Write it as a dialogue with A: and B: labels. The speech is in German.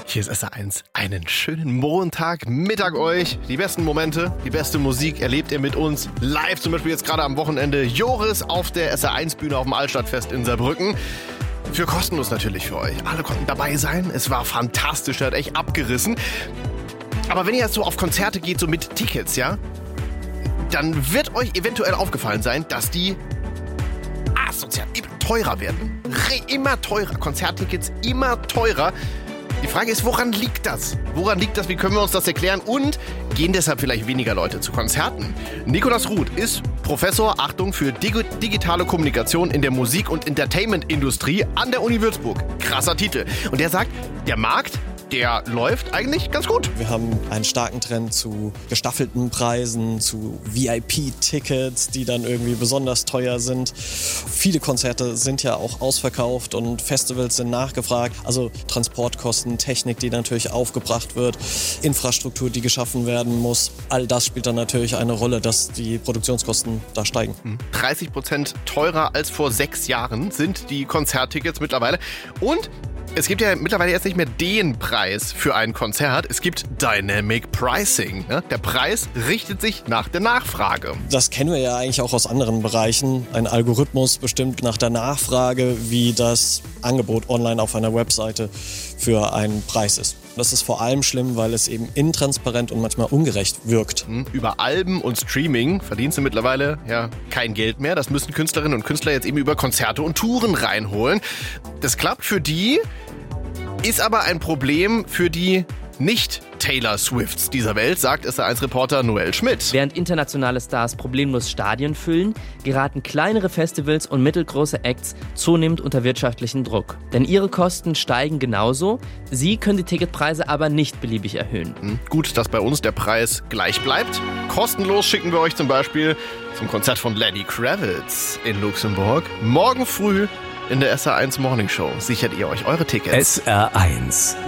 A: Hier ist SR1. Einen schönen Montagmittag euch. Die besten Momente, die beste Musik erlebt ihr mit uns live. Zum Beispiel jetzt gerade am Wochenende Joris auf der SR1-Bühne auf dem Altstadtfest in Saarbrücken. Für kostenlos natürlich für euch. Alle konnten dabei sein. Es war fantastisch, er hat echt abgerissen. Aber wenn ihr jetzt so auf Konzerte geht, so mit Tickets, ja, dann wird euch eventuell aufgefallen sein, dass die asozial immer teurer werden. Immer teurer. Konzerttickets immer teurer. Die Frage ist, woran liegt das? Woran liegt das? Wie können wir uns das erklären? Und gehen deshalb vielleicht weniger Leute zu Konzerten? Nikolas Ruth ist Professor, Achtung, für digitale Kommunikation in der Musik- und Entertainment-Industrie an der Uni Würzburg. Krasser Titel. Und der sagt, der Markt, der läuft eigentlich ganz gut.
B: Wir haben einen starken Trend zu gestaffelten Preisen, zu VIP-Tickets, die dann irgendwie besonders teuer sind. Viele Konzerte sind ja auch ausverkauft und Festivals sind nachgefragt. Also Transportkosten, Technik, die natürlich aufgebracht wird, Infrastruktur, die geschaffen werden muss. All das spielt dann natürlich eine Rolle, dass die Produktionskosten da steigen.
A: 30% teurer als vor 6 Jahren sind die Konzerttickets mittlerweile. Und es gibt ja mittlerweile jetzt nicht mehr den Preis für ein Konzert. Es gibt Dynamic Pricing. Ne? Der Preis richtet sich nach der Nachfrage.
B: Das kennen wir ja eigentlich auch aus anderen Bereichen. Ein Algorithmus bestimmt nach der Nachfrage, wie das Angebot online auf einer Webseite für einen Preis ist. Das ist vor allem schlimm, weil es eben intransparent und manchmal ungerecht wirkt.
A: Über Alben und Streaming verdienst du mittlerweile ja kein Geld mehr. Das müssen Künstlerinnen und Künstler jetzt eben über Konzerte und Touren reinholen. Das klappt für die, ist aber ein Problem für die Nicht-Taylor Swifts dieser Welt, sagt SR1-Reporter Noel Schmidt.
C: Während internationale Stars problemlos Stadien füllen, geraten kleinere Festivals und mittelgroße Acts zunehmend unter wirtschaftlichen Druck. Denn ihre Kosten steigen genauso, sie können die Ticketpreise aber nicht beliebig erhöhen.
A: Gut, dass bei uns der Preis gleich bleibt. Kostenlos schicken wir euch zum Beispiel zum Konzert von Lenny Kravitz in Luxemburg. Morgen früh in der SR1 Morning Show sichert ihr euch eure Tickets.
D: SR1